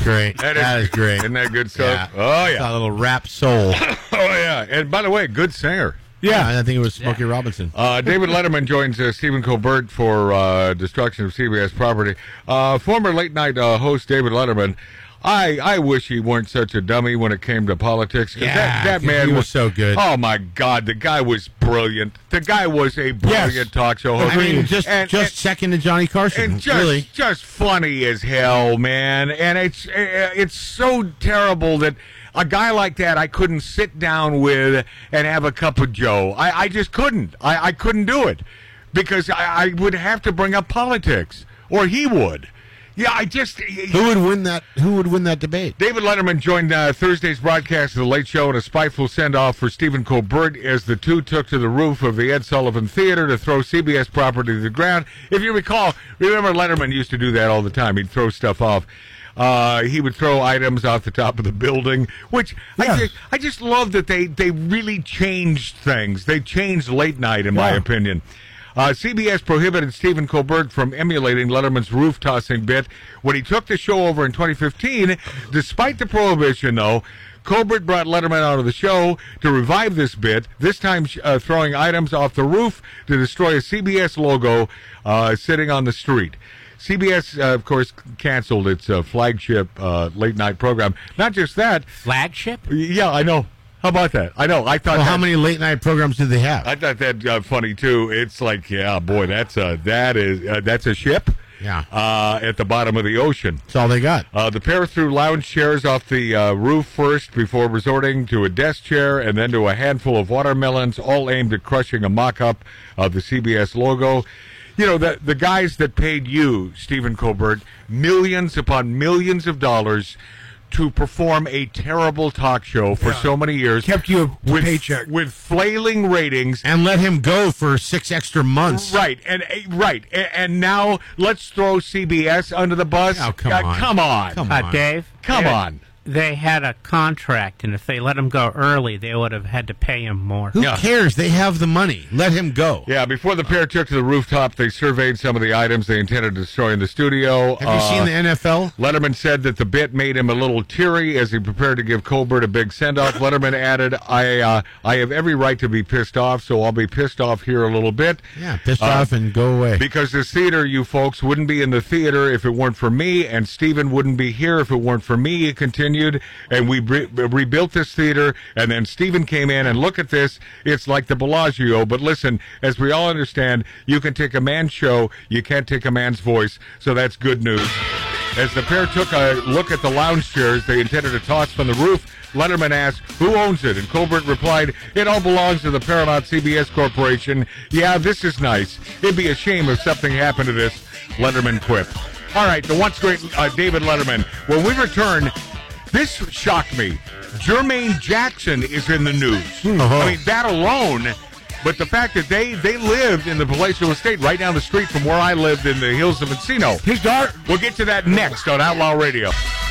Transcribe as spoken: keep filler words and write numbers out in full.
great. That is, that is great. Isn't that good stuff? Yeah. Oh, yeah. That little rap soul. Oh, yeah. And by the way, good singer. Yeah, I think it was Smokey yeah. Robinson. Uh, David Letterman joins uh, Stephen Colbert for uh, destruction of C B S property. Uh, former late-night uh, host David Letterman, I, I wish he weren't such a dummy when it came to politics. Yeah, that, that man he was, was so good. Oh, my God. The guy was brilliant. The guy was a brilliant yes. talk show host. I mean, just, and, just and, second to Johnny Carson. And just, really. just funny as hell, man. And it's it's so terrible that a guy like that I couldn't sit down with and have a cup of joe. I, I just couldn't. I, I couldn't do it because I, I would have to bring up politics, or he would. Yeah, I just... Who would win that Who would win that debate? David Letterman joined uh, Thursday's broadcast of The Late Show in a spiteful send-off for Stephen Colbert as the two took to the roof of the Ed Sullivan Theater to throw C B S property to the ground. If you recall, remember Letterman used to do that all the time. He'd throw stuff off. Uh, he would throw items off the top of the building, which yeah. I, just, I just love that they, they really changed things. They changed late night, in yeah. my opinion. Uh, C B S prohibited Stephen Colbert from emulating Letterman's roof-tossing bit when he took the show over in twenty fifteen. Despite the prohibition, though, Colbert brought Letterman out of the show to revive this bit, this time uh, throwing items off the roof to destroy a C B S logo uh, sitting on the street. C B S, uh, of course, canceled its uh, flagship uh, late-night program. Not just that. Flagship? Yeah, I know. How about that? I know. I thought. Well, that, how many late-night programs did they have? I thought that uh, funny too. It's like, yeah, boy, that's a that is uh, that's a ship. Yeah. Uh, at the bottom of the ocean. That's all they got. Uh, the pair threw lounge chairs off the uh, roof first before resorting to a desk chair and then to a handful of watermelons, all aimed at crushing a mock-up of the C B S logo. You know, the the guys that paid you, Stephen Colbert, millions upon millions of dollars to perform a terrible talk show for yeah. so many years. Kept you a with, paycheck. With flailing ratings. And let him go for six extra months. Right. And right. And, and now let's throw C B S under the bus. Oh, come uh, on. Come on. Come uh, on. Dave? Come they, on. They had a contract, and if they let him go early, they would have had to pay him more. Who yeah. cares? They have the money. Let him go. Yeah, before the pair took to the rooftop, they surveyed some of the items they intended to destroy in the studio. Have uh, you seen the N F L? Letterman said that the bit made him a little teary as he prepared to give Colbert a big send-off. Letterman added, I uh, I have every right to be pissed off, so I'll be pissed off here a little bit. Yeah, pissed uh, off and go away. Because this theater, you folks, wouldn't be in the theater if it weren't for me, and Stephen wouldn't be here if it weren't for me, he continued. And we re- rebuilt this theater, and then Stephen came in, and look at this. It's like the Bellagio, but listen, as we all understand, you can take a man's show, you can't take a man's voice, so that's good news. As the pair took a look at the lounge chairs they intended to toss from the roof, Letterman asked, who owns it? And Colbert replied, it all belongs to the Paramount C B S Corporation. Yeah, this is nice. It'd be a shame if something happened to this, Letterman quipped. All right, the once great uh, David Letterman. When we return, this shocked me. Jermaine Jackson is in the news. Uh-huh. I mean, that alone, but the fact that they, they lived in the Palatial Estate right down the street from where I lived in the hills of Encino. His daughter. We'll get to that next on Outlaw Radio.